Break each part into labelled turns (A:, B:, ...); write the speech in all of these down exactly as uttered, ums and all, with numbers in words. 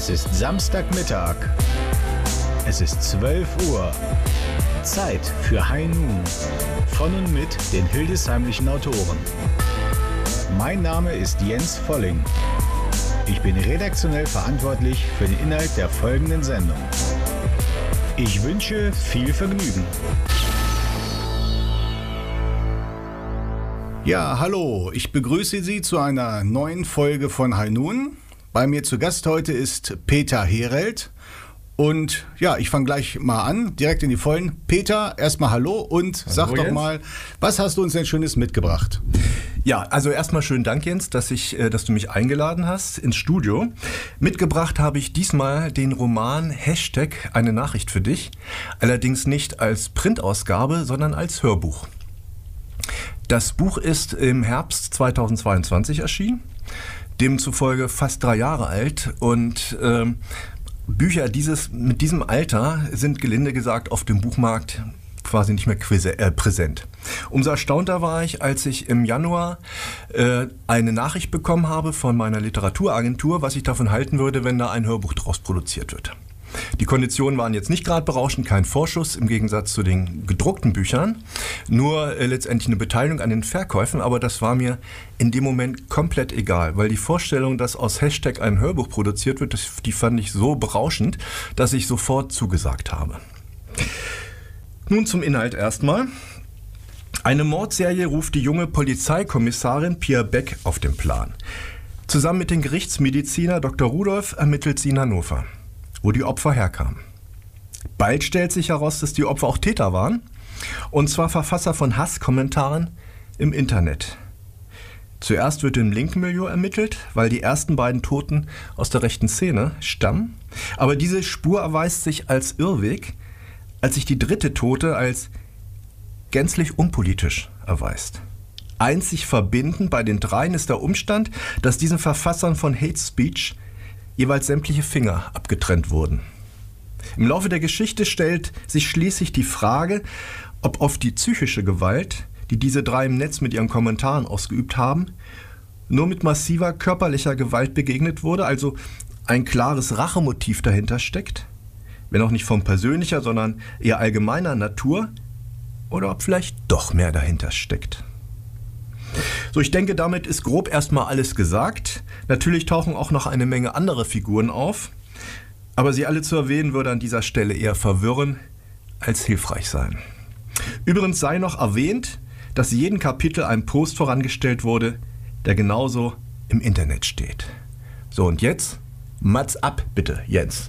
A: Es ist Samstagmittag. Es ist zwölf Uhr. Zeit für High Noon. Von und mit den hildesheimlichen Autoren. Mein Name ist Jens Volling. Ich bin redaktionell verantwortlich für den Inhalt der folgenden Sendung. Ich wünsche viel Vergnügen. Ja, hallo, ich begrüße Sie zu einer neuen Folge von High Noon. Bei mir zu Gast heute ist Peter Herelt. Und ja, ich fange gleich mal an, direkt in die Vollen. Peter, erstmal hallo und hallo, sag doch Jens. Mal, was hast du uns denn Schönes mitgebracht?
B: Ja, also erstmal schönen Dank, Jens, dass, ich, dass du mich eingeladen hast ins Studio. Mitgebracht habe ich diesmal den Roman Hashtag, eine Nachricht für dich. Allerdings nicht als Printausgabe, sondern als Hörbuch. Das Buch ist im Herbst zweitausendzweiundzwanzig erschienen, demzufolge fast drei Jahre alt und äh, Bücher dieses, mit diesem Alter sind gelinde gesagt auf dem Buchmarkt quasi nicht mehr quise, äh, präsent. Umso erstaunter war ich, als ich im Januar äh, eine Nachricht bekommen habe von meiner Literaturagentur, was ich davon halten würde, wenn da ein Hörbuch draus produziert wird. Die Konditionen waren jetzt nicht gerade berauschend, kein Vorschuss im Gegensatz zu den gedruckten Büchern, nur äh, letztendlich eine Beteiligung an den Verkäufen, aber das war mir in dem Moment komplett egal, weil die Vorstellung, dass aus Hashtag ein Hörbuch produziert wird, das, die fand ich so berauschend, dass ich sofort zugesagt habe. Nun zum Inhalt erstmal. Eine Mordserie ruft die junge Polizeikommissarin Pia Beck auf den Plan. Zusammen mit dem Gerichtsmediziner Doktor Rudolf ermittelt sie in Hannover, wo die Opfer herkamen. Bald stellt sich heraus, dass die Opfer auch Täter waren, und zwar Verfasser von Hasskommentaren im Internet. Zuerst wird im linken Milieu ermittelt, weil die ersten beiden Toten aus der rechten Szene stammen, aber diese Spur erweist sich als Irrweg, als sich die dritte Tote als gänzlich unpolitisch erweist. Einzig verbindend bei den dreien ist der Umstand, dass diesen Verfassern von Hate Speech jeweils sämtliche Finger abgetrennt wurden. Im Laufe der Geschichte stellt sich schließlich die Frage, ob auf die psychische Gewalt, die diese drei im Netz mit ihren Kommentaren ausgeübt haben, nur mit massiver körperlicher Gewalt begegnet wurde, also ein klares Rachemotiv dahinter steckt, wenn auch nicht von persönlicher, sondern eher allgemeiner Natur, oder ob vielleicht doch mehr dahinter steckt. So, ich denke, damit ist grob erstmal alles gesagt. Natürlich tauchen auch noch eine Menge andere Figuren auf, aber sie alle zu erwähnen würde an dieser Stelle eher verwirren als hilfreich sein. Übrigens sei noch erwähnt, dass jedem Kapitel ein Post vorangestellt wurde, der genauso im Internet steht. So, und jetzt Mats ab, bitte, Jens.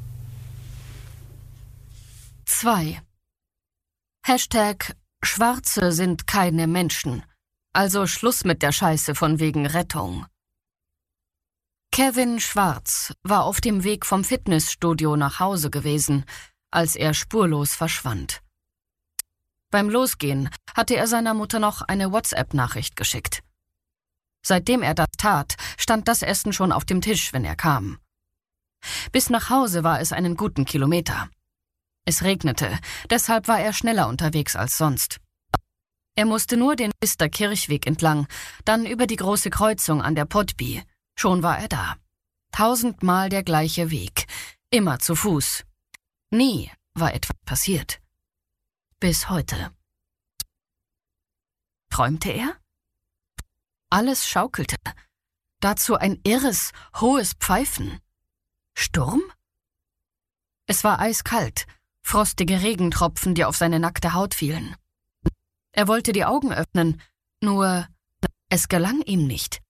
C: zwei. Hashtag Schwarze sind keine Menschen. Also Schluss mit der Scheiße von wegen Rettung. Kevin Schwarz war auf dem Weg vom Fitnessstudio nach Hause gewesen, als er spurlos verschwand. Beim Losgehen hatte er seiner Mutter noch eine WhatsApp-Nachricht geschickt. Seitdem er das tat, stand das Essen schon auf dem Tisch, wenn er kam. Bis nach Hause war es einen guten Kilometer. Es regnete, deshalb war er schneller unterwegs als sonst. Er musste nur den Lister Kirchweg entlang, dann über die große Kreuzung an der Podby. Schon war er da. Tausendmal der gleiche Weg, immer zu Fuß. Nie war etwas passiert. Bis heute. Träumte er? Alles schaukelte. Dazu ein irres, hohes Pfeifen. Sturm? Es war eiskalt, frostige Regentropfen, die auf seine nackte Haut fielen. Er wollte die Augen öffnen, nur es gelang ihm nicht.